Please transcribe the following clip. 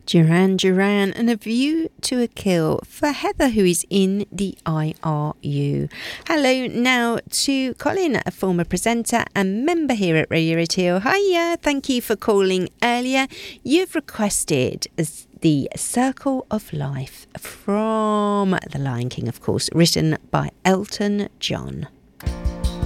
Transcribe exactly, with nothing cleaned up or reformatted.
Duran Duran and A View to a Kill for Heather, who is in the I R U. Hello now to Colin, a former presenter and member here at Radio Rotio. Hiya, thank you for calling earlier. You've requested The Circle of Life from The Lion King, of course, written by Elton John.